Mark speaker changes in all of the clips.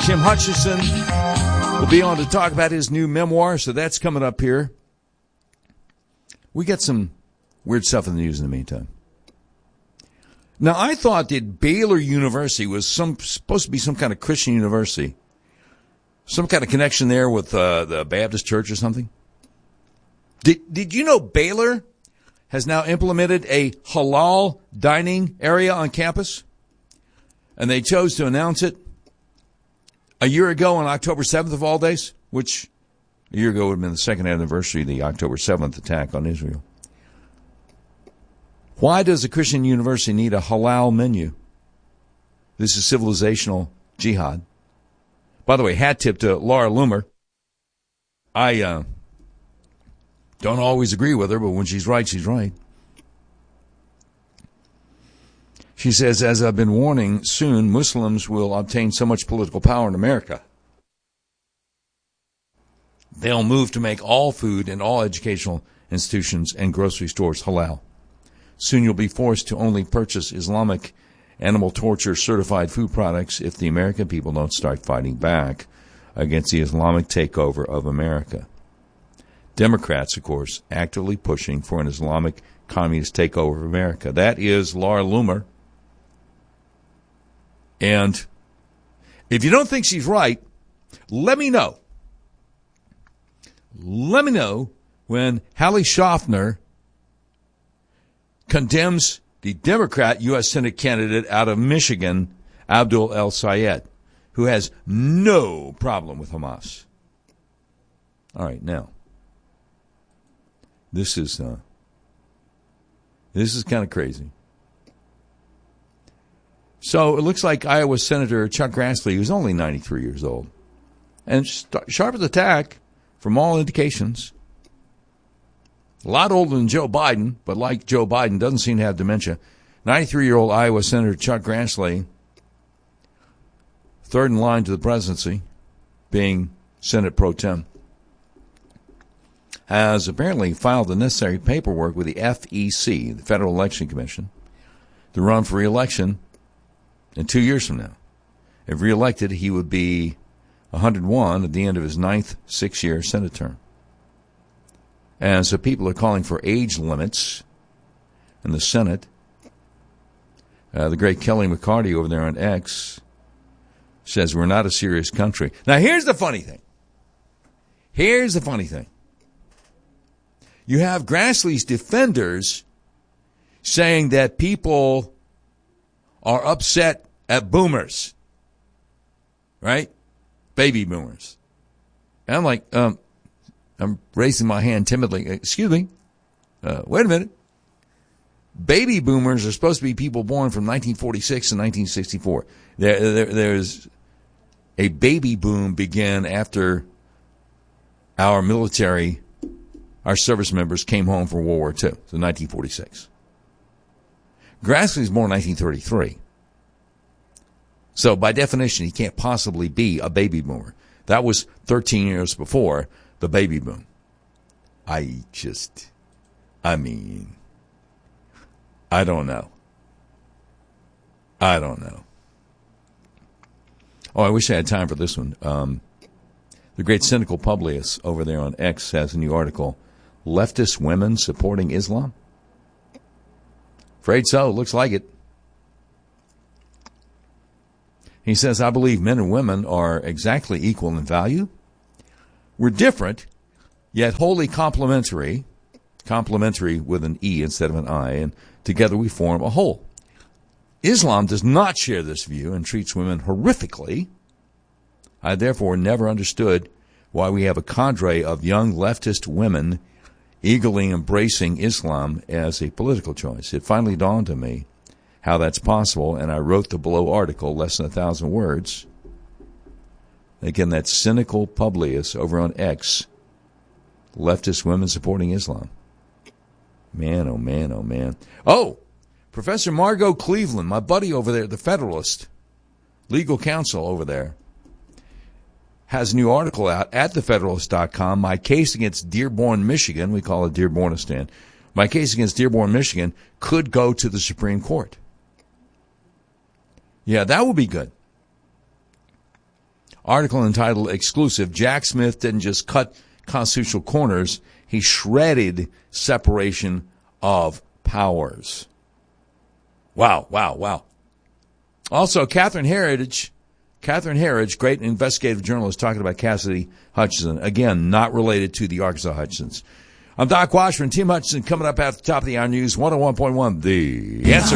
Speaker 1: Jim Hutchison will be on to talk about his new memoir, so that's coming up here. We got some weird stuff in the news in the meantime. Now, I thought that Baylor University was supposed to be some kind of Christian university, some kind of connection there with the Baptist church or something. Did you know Baylor has now implemented a halal dining area on campus? And they chose to announce it a year ago on October 7th of all days, which a year ago would have been the second anniversary of the October 7th attack on Israel. Why does a Christian university need a halal menu? This is civilizational jihad. By the way, hat tip to Laura Loomer. I don't always agree with her, but when she's right, she's right. She says, as I've been warning, soon Muslims will obtain so much political power in America. They'll move to make all food in all educational institutions and grocery stores halal. Soon you'll be forced to only purchase Islamic animal torture certified food products if the American people don't start fighting back against the Islamic takeover of America. Democrats, of course, actively pushing for an Islamic communist takeover of America. That is Laura Loomer. And if you don't think she's right, let me know. Let me know when Hallie Schaffner condemns the Democrat U.S. Senate candidate out of Michigan, Abdul El-Sayed, who has no problem with Hamas. All right, now, this is kind of crazy. So it looks like Iowa Senator Chuck Grassley, who's only 93 years old, and sharp as a tack from all indications, a lot older than Joe Biden, but like Joe Biden, doesn't seem to have dementia. 93-year-old Iowa Senator Chuck Grassley, third in line to the presidency, being Senate Pro Tem, has apparently filed the necessary paperwork with the FEC, the Federal Election Commission, to run for re-election in 2 years from now. If re-elected, he would be 101 at the end of his ninth six-year Senate term. And so people are calling for age limits in the Senate. The great Kelly McCarty over there on X says we're not a serious country. Now, here's the funny thing. You have Grassley's defenders saying that people are upset at boomers, right? Baby boomers. And I'm like, I'm raising my hand timidly. Excuse me. Wait a minute. Baby boomers are supposed to be people born from 1946 to 1964. There's a baby boom began after our military, our service members came home from World War II, so 1946. Grassley's born in 1933. So by definition, he can't possibly be a baby boomer. That was 13 years before the baby boom. I don't know. Oh, I wish I had time for this one. The great cynical Publius over there on X has a new article, Leftist Women Supporting Islam? Afraid so. Looks like it. He says, I believe men and women are exactly equal in value. We're different, yet wholly complementary with an E instead of an I, and together we form a whole. Islam does not share this view and treats women horrifically. I therefore never understood why we have a cadre of young leftist women eagerly embracing Islam as a political choice. It finally dawned on me how that's possible, and I wrote the below article, less than 1,000 words. Again, that's cynical Publius over on X, leftist women supporting Islam. Man, oh man, oh man. Oh, Professor Margot Cleveland, my buddy over there, the Federalist, legal counsel over there, has a new article out at thefederalist.com, My Case Against Dearborn, Michigan, we call it Dearbornistan, My Case Against Dearborn, Michigan, could go to the Supreme Court. Yeah, that would be good. Article entitled Exclusive, Jack Smith didn't just cut constitutional corners, he shredded separation of powers. Wow, wow, wow. Also, Catherine Herridge, great investigative journalist, talking about Cassidy Hutchinson. Again, not related to the Arkansas Hutchinsons. I'm Doc Washburn. Tim Hutchinson coming up at the top of the hour news, 101.1, The Answer.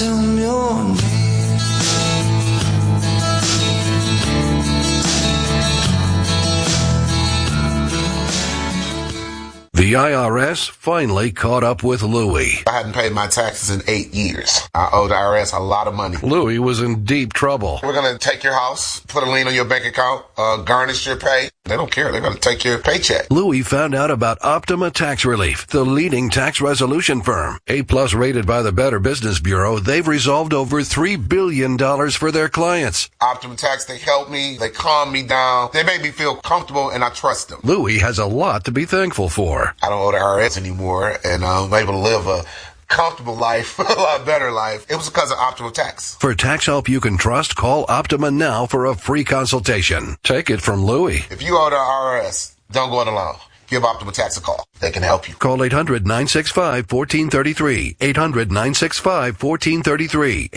Speaker 2: The IRS finally caught up with Louie.
Speaker 3: I hadn't paid my taxes in 8 years. I owe the IRS a lot of money.
Speaker 2: Louie was in deep trouble.
Speaker 3: We're going to take your house, put a lien on your bank account, garnish your pay. They don't care. They're going to take your paycheck.
Speaker 2: Louie found out about Optima Tax Relief, the leading tax resolution firm. A-plus rated by the Better Business Bureau, they've resolved over $3 billion for their clients.
Speaker 3: Optima Tax, they help me. They calm me down. They make me feel comfortable, and I trust them.
Speaker 2: Louie has a lot to be thankful for.
Speaker 3: I don't owe the IRS anymore, and I'm able to live a comfortable life, a lot better life. It was because of Optima Tax.
Speaker 2: For tax help you can trust, call Optima now for a free consultation. Take it from Louie.
Speaker 3: If you owe the IRS, don't go it alone. Give Optima Tax a call. They can help you.
Speaker 2: Call 800-965-1433. 800-965-1433.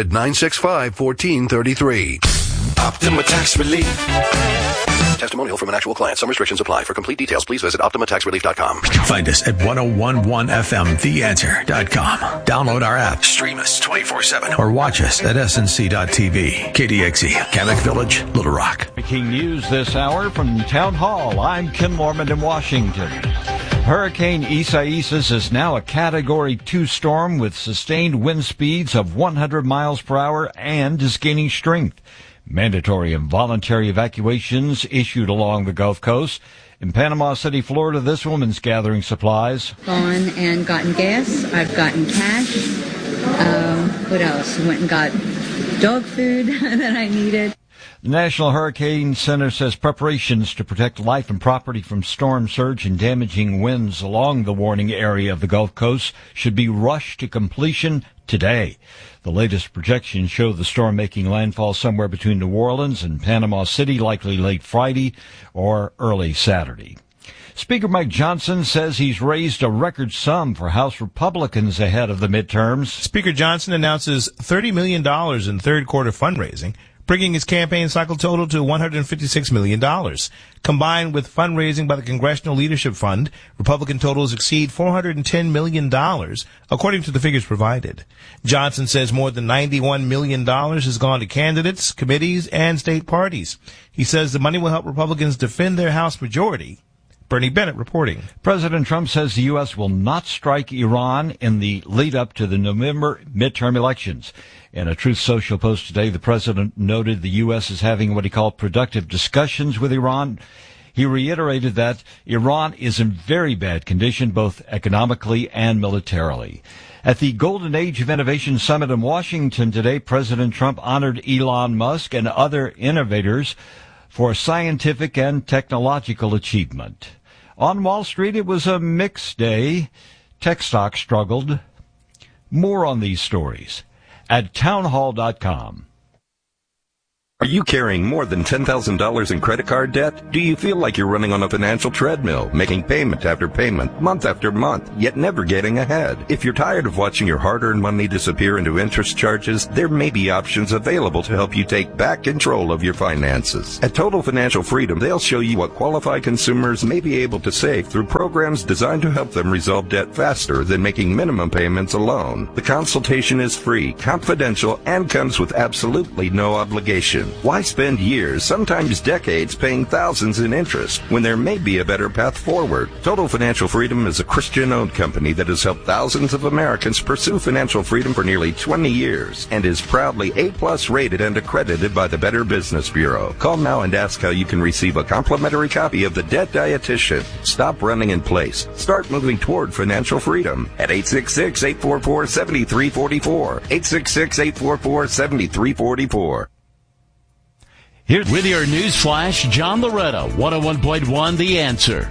Speaker 2: 800-965-1433.
Speaker 4: Optima Tax Relief.
Speaker 2: Testimonial from an actual client. Some restrictions apply. For complete details, please visit OptimaTaxRelief.com.
Speaker 4: Find us at 101.1FM, TheAnswer.com. Download our app. Stream us 24/7. Or watch us at SNC.TV. KDXE, Kamek Village, Little Rock.
Speaker 5: Breaking news this hour from Town Hall. I'm Ken Lorman in Washington. Hurricane Isaias is now a Category 2 storm with sustained wind speeds of 100 miles per hour and is gaining strength. Mandatory and voluntary evacuations issued along the Gulf Coast. In Panama City, Florida, this woman's gathering supplies.
Speaker 6: Gone and gotten gas. I've gotten cash. What else? Went and got dog food that I needed.
Speaker 5: The National Hurricane Center says preparations to protect life and property from storm surge and damaging winds along the warning area of the Gulf Coast should be rushed to completion today. The latest projections show the storm making landfall somewhere between New Orleans and Panama City, likely late Friday or early Saturday. Speaker Mike Johnson says he's raised a record sum for House Republicans ahead of the midterms.
Speaker 7: Speaker Johnson announces $30 million in third quarter fundraising, bringing his campaign cycle total to $156 million. Combined with fundraising by the Congressional Leadership Fund, Republican totals exceed $410 million, according to the figures provided. Johnson says more than $91 million has gone to candidates, committees, and state parties. He says the money will help Republicans defend their House majority. Bernie Bennett reporting.
Speaker 5: President Trump says the U.S. will not strike Iran in the lead-up to the November midterm elections. In a Truth Social post today, the president noted the U.S. is having what he called productive discussions with Iran. He reiterated that Iran is in very bad condition, both economically and militarily. At the Golden Age of Innovation Summit in Washington today, President Trump honored Elon Musk and other innovators for scientific and technological achievement. On Wall Street, it was a mixed day. Tech stocks struggled. More on these stories at townhall.com.
Speaker 8: Are you carrying more than $10,000 in credit card debt? Do you feel like you're running on a financial treadmill, making payment after payment, month after month, yet never getting ahead? If you're tired of watching your hard-earned money disappear into interest charges, there may be options available to help you take back control of your finances. At Total Financial Freedom, they'll show you what qualified consumers may be able to save through programs designed to help them resolve debt faster than making minimum payments alone. The consultation is free, confidential, and comes with absolutely no obligation. Why spend years, sometimes decades, paying thousands in interest when there may be a better path forward? Total Financial Freedom is a Christian-owned company that has helped thousands of Americans pursue financial freedom for nearly 20 years and is proudly A+ rated and accredited by the Better Business Bureau. Call now and ask how you can receive a complimentary copy of The Debt Dietitian. Stop running in place. Start moving toward financial freedom at 866-844-7344. 866-844-7344.
Speaker 9: Here's with your news flash, John Loretta, 101.1 The Answer.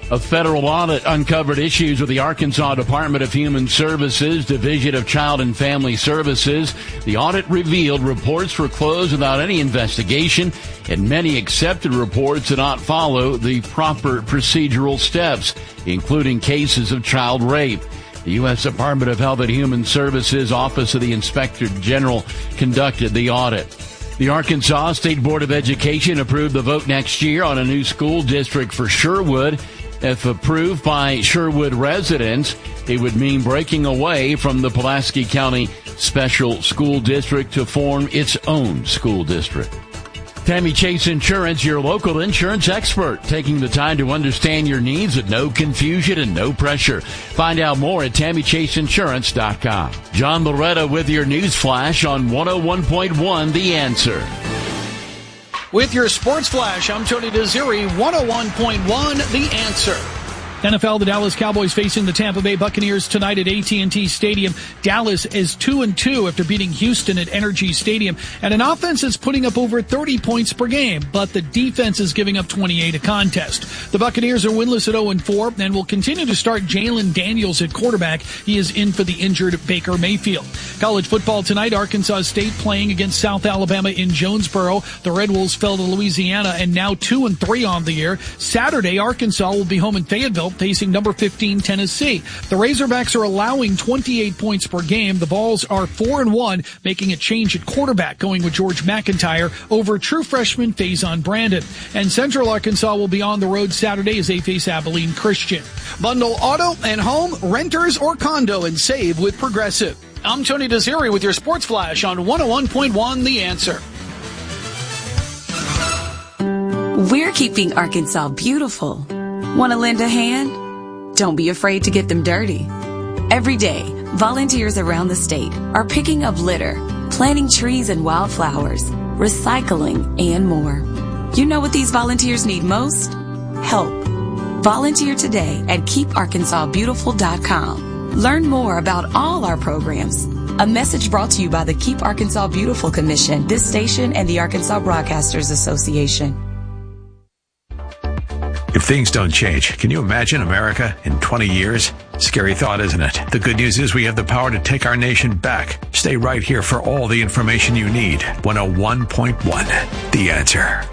Speaker 9: A federal audit uncovered issues with the Arkansas Department of Human Services, Division of Child and Family Services. The audit revealed reports were closed without any investigation, and many accepted reports did not follow the proper procedural steps, including cases of child rape. The U.S. Department of Health and Human Services Office of the Inspector General conducted the audit. The Arkansas State Board of Education approved the vote next year on a new school district for Sherwood. If approved by Sherwood residents, it would mean breaking away from the Pulaski County Special School District to form its own school district. Tammy Chase Insurance, your local insurance expert, taking the time to understand your needs with no confusion and no pressure. Find out more at TammyChaseInsurance.com. John Loretta with your news flash on 101.1 The Answer.
Speaker 10: With your sports flash, I'm Tony Desiri, 101.1 The Answer. NFL, the Dallas Cowboys facing the Tampa Bay Buccaneers tonight at AT&T Stadium. Dallas is 2-2 after beating Houston at Energy Stadium, and an offense that's putting up over 30 points per game, but the defense is giving up 28 a contest. The Buccaneers are winless at 0-4 and will continue to start Jalen Daniels at quarterback. He is in for the injured Baker Mayfield. College football tonight, Arkansas State playing against South Alabama in Jonesboro. The Red Wolves fell to Louisiana and now 2-3 on the year. Saturday, Arkansas will be home in Fayetteville, facing number 15 Tennessee. The Razorbacks are allowing 28 points per game. The Vols are 4-1, making a change at quarterback, going with George McIntyre over true freshman Faison Brandon. And Central Arkansas will be on the road Saturday as they face Abilene Christian. Bundle auto and home, renters or condo, and save with Progressive. I'm Tony Desiri with your Sports Flash on 101.1 The Answer.
Speaker 11: We're keeping Arkansas beautiful. Want to lend a hand? Don't be afraid to get them dirty. Every day, volunteers around the state are picking up litter, planting trees and wildflowers, recycling, and more. You know what these volunteers need most? Help. Volunteer today at KeepArkansasBeautiful.com. Learn more about all our programs. A message brought to you by the Keep Arkansas Beautiful Commission, this station, and the Arkansas Broadcasters Association.
Speaker 4: If things don't change, can you imagine America in 20 years? Scary thought, isn't it? The good news is we have the power to take our nation back. Stay right here for all the information you need. 101.1 The Answer.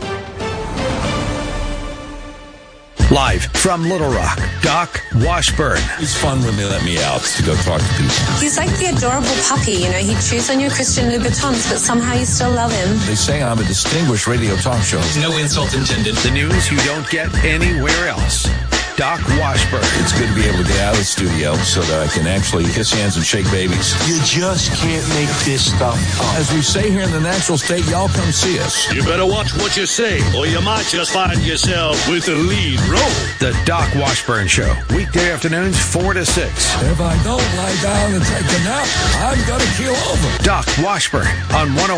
Speaker 4: Live from Little Rock, Doc Washburn.
Speaker 1: It's fun when they let me out to go talk to people.
Speaker 12: He's like the adorable puppy, you know. He chews on your Christian Louboutins, but somehow you still love him.
Speaker 1: They say I'm a distinguished radio talk show.
Speaker 13: No insult intended.
Speaker 4: The news you don't get anywhere else. Doc Washburn.
Speaker 1: It's good to be able to get out of the studio so that I can actually kiss hands and shake babies.
Speaker 14: You just can't make this stuff up.
Speaker 1: As we say here in the natural state, y'all come see us.
Speaker 15: You better watch what you say, or you might just find yourself with the lead role.
Speaker 4: The Doc Washburn Show. Weekday afternoons, 4 to 6.
Speaker 1: If I don't lie down and take a nap, I'm going to keel over.
Speaker 4: Doc Washburn on 101.